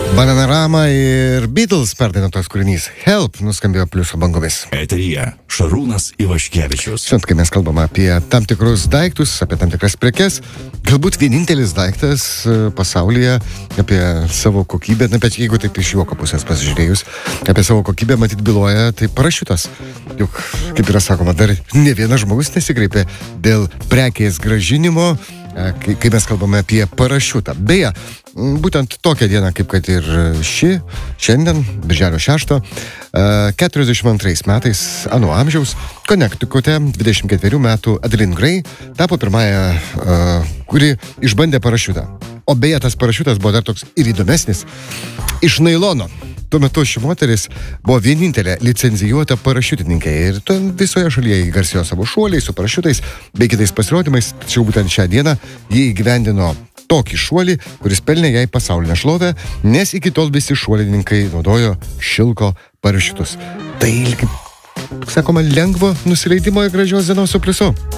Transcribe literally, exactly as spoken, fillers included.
Bananarama ir Beatles perdainuotas kūrinys Help nuskambėjo pliuso bangomis. Eteryje Šarūnas Ivaškevičius. Šiandien, kai mes kalbame apie tam tikrus daiktus, apie tam tikras prekes, galbūt vienintelis daiktas pasaulyje apie savo kokybę, na, bet jeigu taip iš juoko pusės pasižiūrėjus, apie savo kokybę matyt byloja, tai parašiutas. Juk, kaip yra sakoma, dar ne vienas žmogus nesikreipė dėl prekės grąžinimo, kai, kai mes kalbame apie parašiutą. Beje, būtent tokią dieną, kaip kad ir ši, šiandien, birželio šeštą, keturiasdešimt antrais metais, ano amžiaus, Connecticute, dvidešimt ketverių metų Adeline Gray tapo pirmąją, kuri išbandė parašiutą. O beje, tas parašiutas buvo dar toks ir įdomesnis, iš nailono. Tuo metu ši moteris buvo vienintelė licencijuota parašiutininkė ir visoje šalyje įgarsėjo savo šuoliais su parašiutais bei kitais pasirodymais, tačiau būtent šią dieną jį įgyvendino tokį šuolį, kuris pelnė jai pasaulinę šlovę, nes iki tol visi šuolininkai naudojo šilko parašiutus. Tai, kaip sakoma, lengvo nusileidimo į gražios dienos su pliusu.